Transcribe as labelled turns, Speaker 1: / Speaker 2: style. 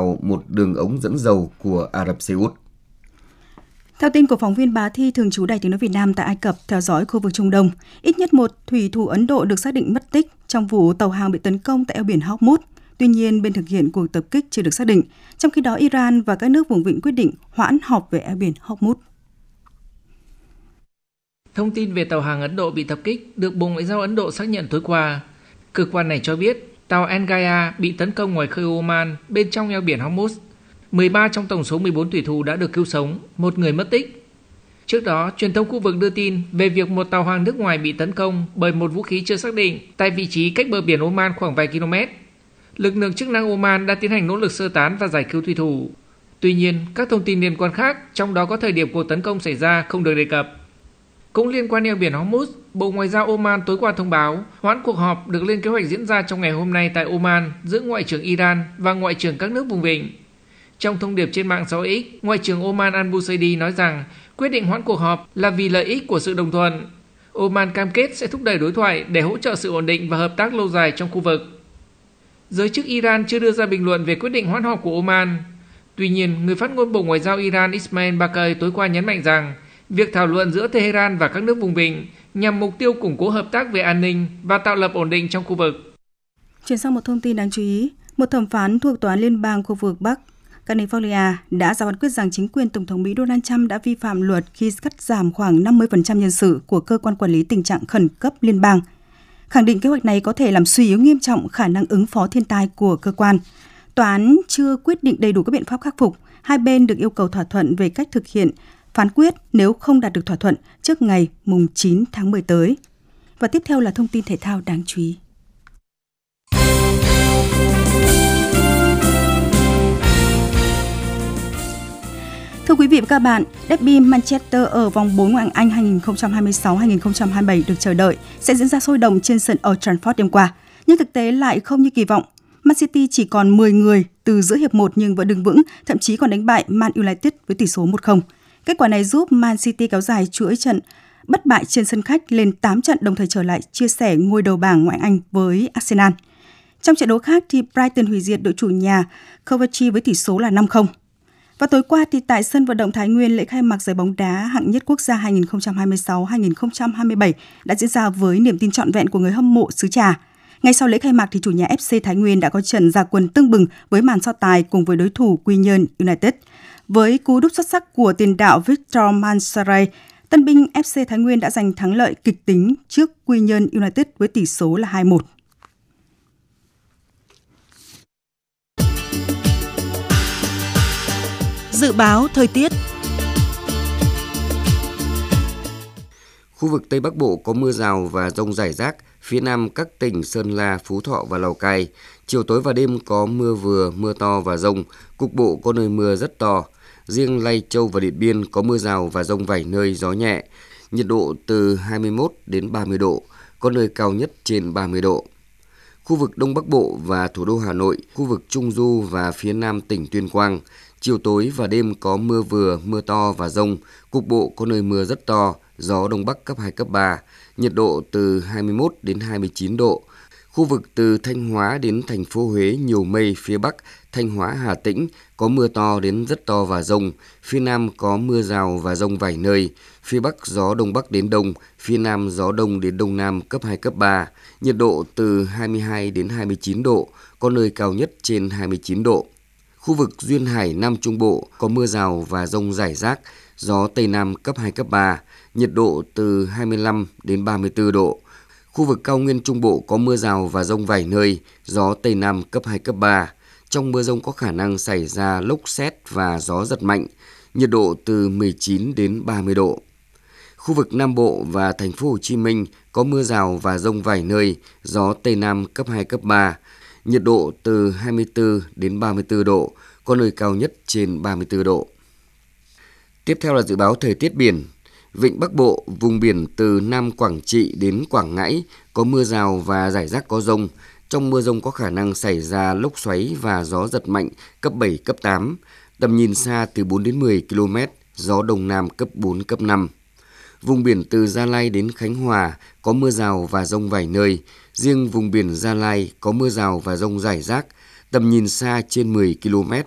Speaker 1: vào một đường ống dẫn dầu của Ả Rập Xê Út.
Speaker 2: Theo tin của phóng viên Bá Thi, thường trú Đài Tiếng nói Việt Nam tại Ai Cập theo dõi khu vực Trung Đông, ít nhất một thủy thủ Ấn Độ được xác định mất tích trong vụ tàu hàng bị tấn công tại eo biển Hormuz. Tuy nhiên, bên thực hiện cuộc tập kích chưa được xác định. Trong khi đó, Iran và các nước vùng vịnh quyết định hoãn họp về eo biển Hormuz.
Speaker 3: Thông tin về tàu hàng Ấn Độ bị tập kích được Bộ Ngoại giao Ấn Độ xác nhận tối qua. Cơ quan này cho biết tàu Al Ghaya bị tấn công ngoài khơi Oman bên trong eo biển Hormuz. 13 trong tổng số 14 thủy thủ đã được cứu sống, một người mất tích. Trước đó, truyền thông khu vực đưa tin về việc một tàu hàng nước ngoài bị tấn công bởi một vũ khí chưa xác định tại vị trí cách bờ biển Oman khoảng vài km. Lực lượng chức năng Oman đã tiến hành nỗ lực sơ tán và giải cứu thủy thủ. Tuy nhiên, các thông tin liên quan khác, trong đó có thời điểm cuộc tấn công xảy ra, không được đề cập. Cũng liên quan eo biển Hormuz, Bộ Ngoại giao Oman tối qua thông báo hoãn cuộc họp được lên kế hoạch diễn ra trong ngày hôm nay tại Oman giữa Ngoại trưởng Iran và Ngoại trưởng các nước vùng vịnh. Trong thông điệp trên mạng xã hội X, Ngoại trưởng Oman Al-Busaidi nói rằng quyết định hoãn cuộc họp là vì lợi ích của sự đồng thuận. Oman cam kết sẽ thúc đẩy đối thoại để hỗ trợ sự ổn định và hợp tác lâu dài trong khu vực. Giới chức Iran chưa đưa ra bình luận về quyết định hoãn họp của Oman. Tuy nhiên, người phát ngôn Bộ Ngoại giao Iran Ismail Baqai tối qua nhấn mạnh rằng việc thảo luận giữa Tehran và các nước vùng vịnh nhằm mục tiêu củng cố hợp tác về an ninh và tạo lập ổn định trong khu vực.
Speaker 2: Chuyển sang một thông tin đáng chú ý, một thẩm phán thuộc Tòa án Liên bang khu vực Bắc California đã ra phán quyết rằng chính quyền Tổng thống Mỹ Donald Trump đã vi phạm luật khi cắt giảm khoảng 50% nhân sự của cơ quan quản lý tình trạng khẩn cấp liên bang, khẳng định kế hoạch này có thể làm suy yếu nghiêm trọng khả năng ứng phó thiên tai của cơ quan. Tòa án chưa quyết định đầy đủ các biện pháp khắc phục. Hai bên được yêu cầu thỏa thuận về cách thực hiện phán quyết nếu không đạt được thỏa thuận trước ngày 9 tháng 10 tới. Và tiếp theo là thông tin thể thao đáng chú ý. Thưa quý vị và các bạn, derby Manchester ở vòng 4 Ngoại hạng Anh 2026-2027 được chờ đợi sẽ diễn ra sôi động trên sân Old Trafford đêm qua. Nhưng thực tế lại không như kỳ vọng. Man City chỉ còn 10 người từ giữa hiệp 1 nhưng vẫn đứng vững, thậm chí còn đánh bại Man United với tỷ số 1-0. Kết quả này giúp Man City kéo dài chuỗi trận bất bại trên sân khách lên 8 trận, đồng thời trở lại chia sẻ ngôi đầu bảng Ngoại hạng Anh với Arsenal. Trong trận đấu khác thì Brighton hủy diệt đội chủ nhà Coventry với tỷ số là 5-0. Và tối qua thì tại sân vận động Thái Nguyên, lễ khai mạc giải bóng đá hạng nhất quốc gia 2026-2027 đã diễn ra với niềm tin trọn vẹn của người hâm mộ xứ Trà. Ngay sau lễ khai mạc thì chủ nhà FC Thái Nguyên đã có trận ra quân tưng bừng với màn so tài cùng với đối thủ Quy Nhơn United. Với cú đúp xuất sắc của tiền đạo Victor Mansaray, tân binh FC Thái Nguyên đã giành thắng lợi kịch tính trước Quy Nhơn United với tỷ số là 2-1.
Speaker 4: Dự báo thời tiết.
Speaker 1: Khu vực Tây Bắc Bộ có mưa rào và dông rải rác, phía Nam các tỉnh Sơn La, Phú Thọ và Lào Cai. Chiều tối và đêm có mưa vừa, mưa to và dông, cục bộ có nơi mưa rất to. Riêng Lai Châu và Điện Biên có mưa rào và dông vài nơi, gió nhẹ. Nhiệt độ từ 21 đến 30 độ, có nơi cao nhất trên 30 độ. Khu vực Đông Bắc Bộ và thủ đô Hà Nội, khu vực Trung Du và phía Nam tỉnh Tuyên Quang. Chiều tối và đêm có mưa vừa, mưa to và dông, cục bộ có nơi mưa rất to, gió Đông Bắc cấp 2, cấp 3, nhiệt độ từ 21 đến 29 độ. Khu vực từ Thanh Hóa đến thành phố Huế nhiều mây, phía Bắc, Thanh Hóa, Hà Tĩnh có mưa to đến rất to và dông, phía Nam có mưa rào và dông vài nơi, phía Bắc gió Đông Bắc đến Đông, phía Nam gió Đông đến Đông Nam cấp 2, cấp 3, nhiệt độ từ 22 đến 29 độ, có nơi cao nhất trên 29 độ. Khu vực Duyên Hải Nam Trung Bộ có mưa rào và dông rải rác, gió Tây Nam cấp 2, cấp 3, nhiệt độ từ 25 đến 34 độ. Khu vực Cao Nguyên Trung Bộ có mưa rào và dông vài nơi, gió Tây Nam cấp 2, cấp 3. Trong mưa dông có khả năng xảy ra lốc sét và gió giật mạnh, nhiệt độ từ 19 đến 30 độ. Khu vực Nam Bộ và thành phố Hồ Chí Minh có mưa rào và dông vài nơi, gió Tây Nam cấp 2, cấp 3. Nhiệt độ từ 24 đến 34 độ, có nơi cao nhất trên 34 độ. Tiếp theo là dự báo thời tiết biển. Vịnh Bắc Bộ, vùng biển từ Nam Quảng Trị đến Quảng Ngãi có mưa rào và rải rác có dông. Trong mưa dông có khả năng xảy ra lốc xoáy và gió giật mạnh cấp 7, cấp 8. Tầm nhìn xa từ 4 đến 10 km, gió Đông Nam cấp 4, cấp 5. Vùng biển từ Gia Lai đến Khánh Hòa có mưa rào và dông vài nơi. Riêng vùng biển Gia Lai có mưa rào và dông rải rác. Tầm nhìn xa trên 10 km,